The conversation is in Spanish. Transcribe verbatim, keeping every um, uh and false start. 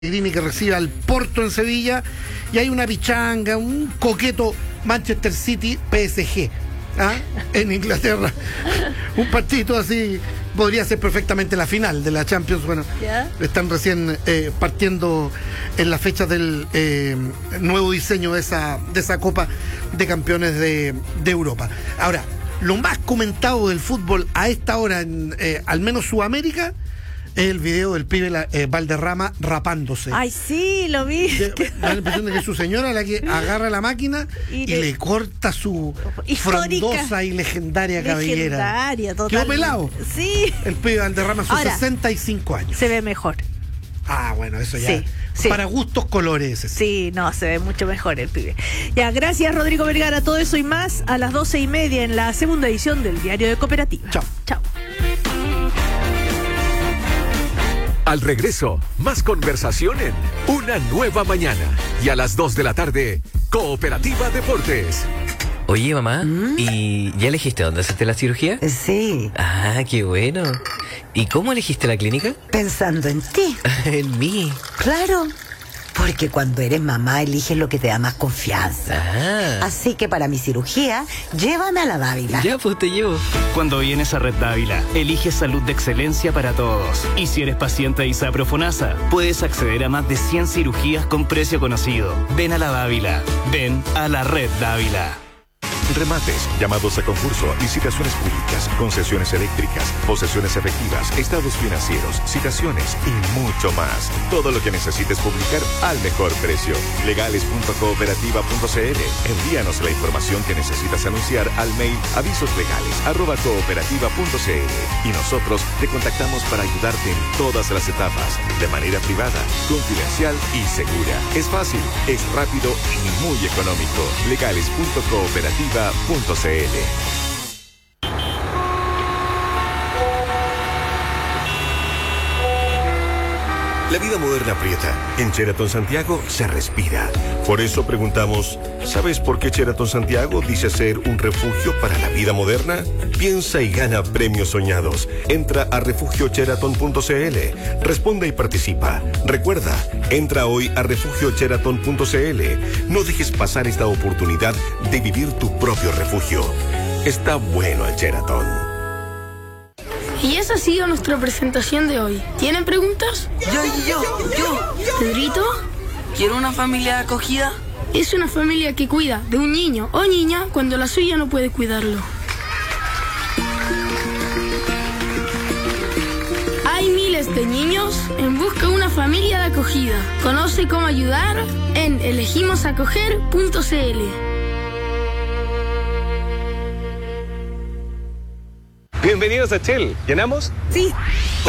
Pellegrini que recibe al Porto en Sevilla, y hay una pichanga, un coqueto Manchester City P S G, ¿ah? En Inglaterra. Un partido así podría ser perfectamente la final de la Champions. Bueno, ¿ya? Están recién eh, partiendo en las fechas del eh, nuevo diseño de esa, de esa Copa de Campeones de, de Europa. Ahora, lo más comentado del fútbol a esta hora, en eh, al menos Sudamérica, es el video del pibe la, eh, Valderrama rapándose. Ay, sí, lo vi. Me da la impresión de que es su señora la que agarra la máquina y, y le, le corta su histórica, frondosa y legendaria cabellera. Legendaria, total. Quedó pelado. Sí. El pibe Valderrama a sus Ahora, sesenta y cinco años. Se ve mejor. Ah, bueno, eso ya. Sí, sí. Para gustos colores. Sí. sí, no, se ve mucho mejor el pibe. Ya, gracias Rodrigo Vergara. Todo eso y más a las doce y media en la segunda edición del Diario de Cooperativa. Chao. Chao. Al regreso, más conversación en Una Nueva Mañana. Y a las dos de la tarde, Cooperativa Deportes. Oye, mamá, ¿Mm? ¿y ya elegiste dónde hacerte la cirugía? Sí. Ah, qué bueno. ¿Y cómo elegiste la clínica? Pensando en ti. En mí. Claro. Porque cuando eres mamá eliges lo que te da más confianza. Ah. Así que para mi cirugía, llévame a la Dávila. Ya, pues te llevo. Cuando vienes a Red Dávila, eliges salud de excelencia para todos. Y si eres paciente de Isapro Fonasa, puedes acceder a más de cien cirugías con precio conocido. Ven a la Dávila. Ven a la Red Dávila. Remates, llamados a concurso, licitaciones públicas, concesiones eléctricas, posesiones efectivas, estados financieros, citaciones y mucho más. Todo lo que necesites publicar al mejor precio. legales punto cooperativa punto c l. Envíanos la información que necesitas anunciar al mail avisoslegales arroba cooperativa punto c l y nosotros te contactamos para ayudarte en todas las etapas, de manera privada, confidencial y segura. Es fácil, es rápido y muy económico. legales punto cooperativa punto c l. La vida moderna aprieta. En Sheraton Santiago se respira. Por eso preguntamos, ¿sabes por qué Sheraton Santiago dice ser un refugio para la vida moderna? Piensa y gana premios soñados. Entra a refugio sheraton punto c l. Responde y participa. Recuerda, entra hoy a refugio sheraton punto c l. No dejes pasar esta oportunidad de vivir tu propio refugio. Está bueno el Sheraton. Y esa ha sido nuestra presentación de hoy. ¿Tienen preguntas? Yo, yo, yo. ¿Pedrito? ¿Quiero una familia acogida? Es una familia que cuida de un niño o niña cuando la suya no puede cuidarlo. Hay miles de niños en busca de una familia de acogida. Conoce cómo ayudar en elegimos acoger punto c l. Bienvenidos a Shell. ¿Llenamos? Sí.